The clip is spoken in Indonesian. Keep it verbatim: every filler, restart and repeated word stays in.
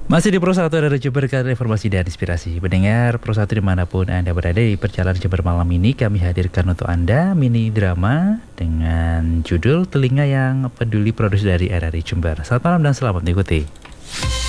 Masih di Pro satu ada Jember Kader Informasi dan Inspirasi. Pendengar Pro satu dimanapun Anda berada di perjalanan Jember malam ini, kami hadirkan untuk Anda mini drama dengan judul Telinga yang Peduli, produksi dari R R I Jember. Selamat malam dan selamat mengikuti.